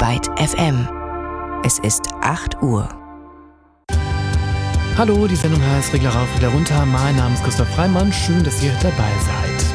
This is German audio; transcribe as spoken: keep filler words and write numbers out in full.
Byte F M. Es ist acht Uhr. Hallo, die Sendung heißt Regler rauf, Regler runter. Mein Name ist Christoph Freimann. Schön, dass ihr dabei seid.